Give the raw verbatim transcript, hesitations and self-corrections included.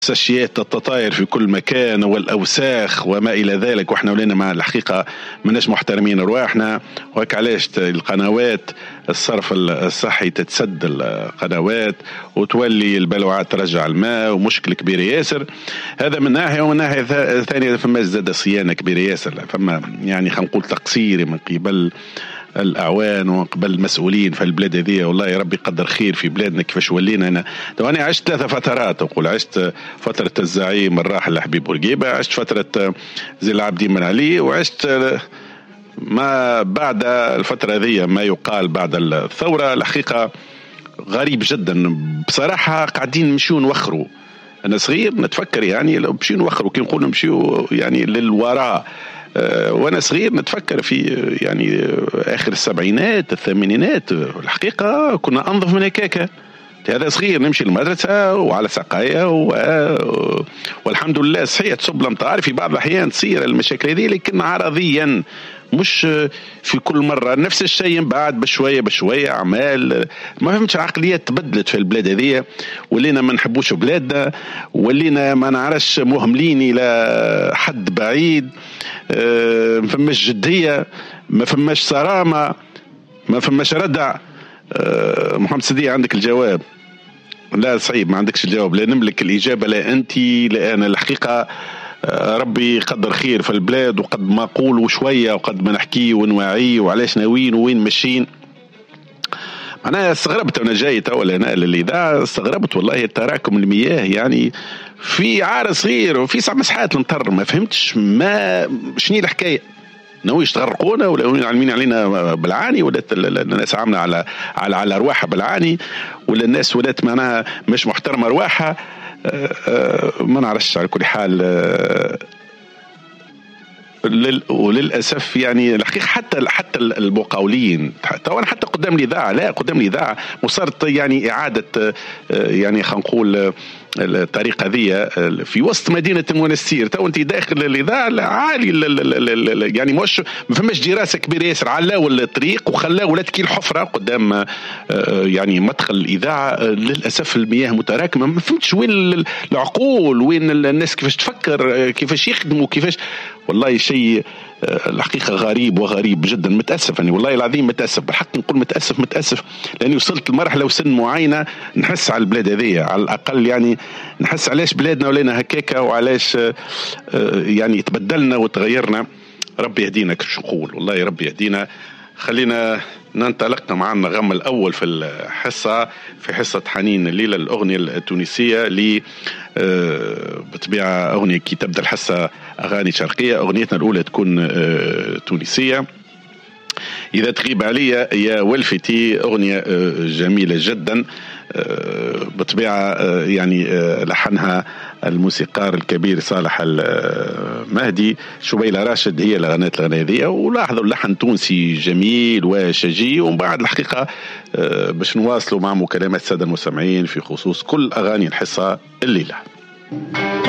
ساشيات التطاير في كل مكان والأوساخ وما إلى ذلك، وإحنا ولينا مع الحقيقة مناش محترمين رواحنا. وهيك علاش القنوات الصرف الصحي تتسد القنوات وتولي البلوعات ترجع الماء، ومشكل كبير ياسر. هذا من ناحية، ومن ناحية ثانية فما زاد صيانة كبيرة ياسر، فما يعني خلينا نقول تقصير من قبل الأعوان وقبل المسؤولين في البلاد هذه. والله يا ربي قدر خير في بلادنا كيفاش ولينا. أنا أنا عشت ثلاثة فترات، أقول عشت فترة الزعيم الراحل حبيب بورقيبة، عشت فترة زي العابدين بن علي، وعشت ما بعد الفترة هذه ما يقال بعد الثورة. الحقيقة غريب جدا بصراحة، قاعدين نمشيو نوخروا. أنا صغير نتفكر يعني لو مشيو نوخروا كي نقول نمشيو يعني للوراء، وانا صغير نتفكر في يعني اخر السبعينات الثمانينات، الحقيقه كنا انظف من هكاك. هذا صغير نمشي المدرسه وعلى سقايه و... والحمد لله صحيح تصب الامطار في بعض الاحيان تصير المشاكل هذه، لكن عرضيا مش في كل مرة نفس الشيء. بعد بشوية بشوية أعمال، ما فهمتش عقليات تبدلت في البلاد هذه، ولينا ما نحبوش بلادنا، ولينا ما نعرفش مهملين إلى حد بعيد. ما فماش جدية، ما فماش صرامة، ما فماش ردع. محمد صديق عندك الجواب؟ لا صعيب، ما عندكش الجواب، لا نملك الإجابة، لا أنت لا أنا. الحقيقة ربي قدر خير في البلاد، وقد ما قولوا شوية وقد ما نحكي ونوعي وعلاش ناويين وين ماشيين. أنا استغربت وأنا جاي تولى هنا للإذاعة، استغربت والله تراكم المياه يعني في عار صغير وفي سبع مسحات المطر. ما فهمتش ما شني الحكاية، ناويش تغرقونا ولا عالمين علينا بالعاني، ولا الناس عاملة على على على أرواحها بالعاني، ولا الناس ولات معناها مش محترمة أرواحها. أه أه ما نعرفش. على كل حال أه وللأسف يعني الحقيقة حتى حتى المقاولين حتى وانا حتى قدام الإذاعة، لا قدام الإذاعة وصارت يعني إعادة يعني خلينا نقول الطريقة ذي في وسط مدينة المنستير. تو انت داخل الإذاعة عالي يعني مش ما فماش دراسة كبيرة ياسر، علاو الطريق وخلاو ولات كي الحفرة قدام يعني مدخل الإذاعة. للأسف المياه متراكمة، ما فهمتش وين العقول، وين الناس كيفاش تفكر، كيفاش يخدموا، كيفاش. والله شيء الحقيقة غريب وغريب جدا. متأسف يعني والله العظيم متأسف، بالحق نقول متأسف متأسف لأني وصلت لمرحلة وسن معينة نحس على البلاد هذه على الأقل، يعني نحس علاش بلادنا ولينا هكاكا، وعلاش يعني تبدلنا وتغيرنا. ربي يهدينا كيفاش نقول، والله ربي يهدينا. خلينا ننطلق مع النغم الأول في الحصة، في حصة حنين الليلة الأغنية التونسية ل بطبيعة أغنية كي تبدأ الحصة أغاني شرقية. أغنيتنا الأولى تكون تونسية، إذا تغيب علي يا ولفتي، أغنية جميلة جدا بطبيعة يعني لحنها الموسيقار الكبير صالح المهدي. شبيلة راشد هي اللي غنت الأغنية ذي، ولاحظوا اللحن تونسي جميل وشجي. ومن بعد الحقيقة باش نواصلوا مع مكالمات السادة المستمعين في خصوص كل أغاني الحصة الليلة.